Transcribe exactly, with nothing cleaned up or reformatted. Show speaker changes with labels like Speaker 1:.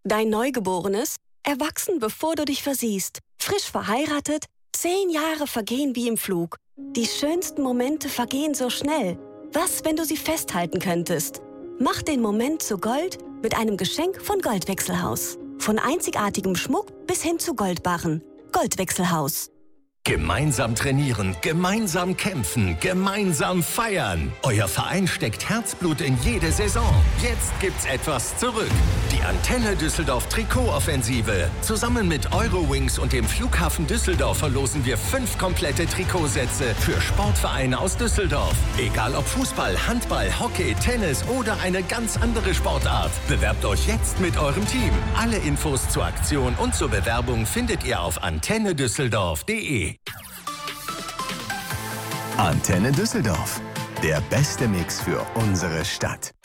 Speaker 1: Dein Neugeborenes, erwachsen bevor du dich versiehst, frisch verheiratet, zehn Jahre vergehen wie im Flug. Die schönsten Momente vergehen so schnell. Was, wenn du sie festhalten könntest? Mach den Moment zu Gold mit einem Geschenk von Goldwechselhaus. Von einzigartigem Schmuck bis hin zu Goldbarren. Goldwechselhaus.
Speaker 2: Gemeinsam trainieren, gemeinsam kämpfen, gemeinsam feiern. Euer Verein steckt Herzblut in jede Saison. Jetzt gibt's etwas zurück. Die Antenne Düsseldorf Trikotoffensive. Zusammen mit Eurowings und dem Flughafen Düsseldorf verlosen wir fünf komplette Trikotsätze für Sportvereine aus Düsseldorf. Egal ob Fußball, Handball, Hockey, Tennis oder eine ganz andere Sportart. Bewerbt euch jetzt mit eurem Team. Alle Infos zur Aktion und zur Bewerbung findet ihr auf antenne düsseldorf punkt de.
Speaker 3: Antenne Düsseldorf. Der beste Mix für unsere Stadt.